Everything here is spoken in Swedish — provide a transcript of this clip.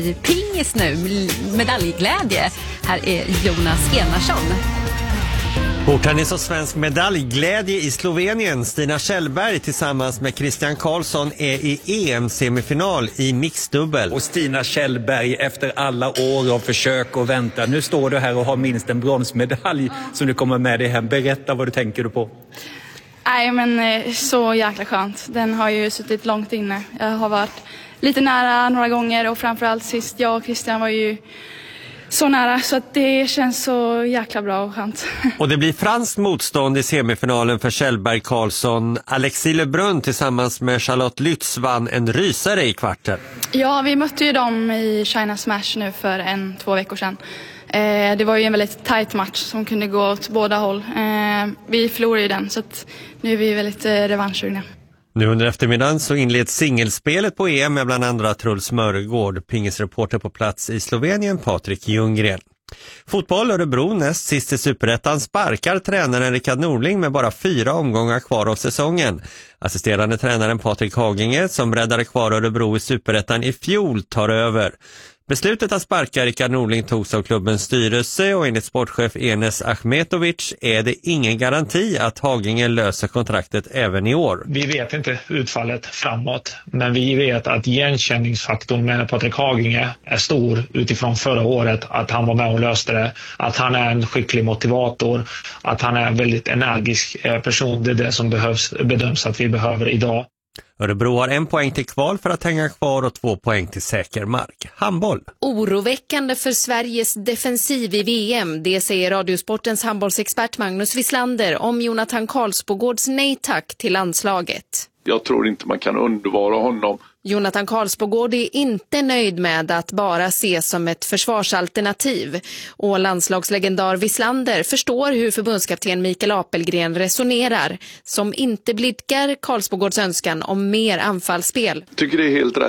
Pingis nu, medaljglädje. Här är Jonas Enarsson. Bordtennis och svensk medaljglädje i Slovenien. Stina Kjellberg tillsammans med Christian Karlsson är i EM-semifinal i mixdubbel. Och Stina Kjellberg, efter alla år av försök och vänta, nu står du här och har minst en bronsmedalj som du kommer med dig hem. Berätta vad du tänker på. Nej, men så jäkla skönt. Den har ju suttit långt inne. Jag har varit lite nära några gånger och framförallt sist jag och Christian var ju så nära, så att det känns så jäkla bra och skönt. Och det blir franskt motstånd i semifinalen för Kjellberg Karlsson. Alexis Lebrun tillsammans med Charlotte Lütz vann en rysare i kvarten. Ja, vi mötte ju dem i China Smash nu för 2 veckor sedan. Det var ju en väldigt tight match som kunde gå åt båda håll. Vi förlorade ju den, så att nu är vi väldigt revanschsugna. Nu under eftermiddagen så inleds singelspelet på EM med bland andra Truls Mörgård, pingisreporter på plats i Slovenien, Patrik Ljunggren. Fotboll Örebro näst sist i Superettan sparkar tränaren Rickard Norling med bara 4 omgångar kvar av säsongen. Assisterande tränaren Patrik Haginge, som räddade kvar Örebro i Superettan i fjol, tar över. Beslutet att sparka Rickard Norling togs av klubbens styrelse och enligt sportchef Enes Ahmetovic är det ingen garanti att Haginge löser kontraktet även i år. Vi vet inte utfallet framåt, men vi vet att igenkänningsfaktorn med Patrik Haginge är stor utifrån förra året, att han var med och löste det, att han är en skicklig motivator, att han är en väldigt energisk person. Det är det som bedöms att vi behöver idag. Örebro har 1 poäng till kval för att hänga kvar och 2 poäng till säker mark. Handboll. Oroväckande för Sveriges defensiv i VM, det säger Radiosportens handbollsexpert Magnus Wislander om Jonathan Karlsbogårds nej tack till landslaget. Jag tror inte man kan undvara honom. Jonathan Karlsbogård är inte nöjd med att bara ses som ett försvarsalternativ. Och landslagslegendar Wislander förstår hur förbundskapten Mikael Apelgren resonerar, som inte blidkar Karlsbogårds önskan om mer anfallsspel. Jag tycker det är helt rätt.